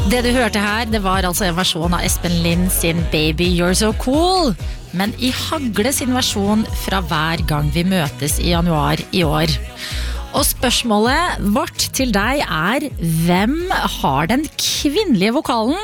Det du hørte her, det var altså en versjon av Espen Lind sin Baby You're So Cool, men i Hagle sin versjon fra Hver gang vi møtes i januar i år. Og spørsmålet vårt til deg er, hvem har den kvinnelige vokalen?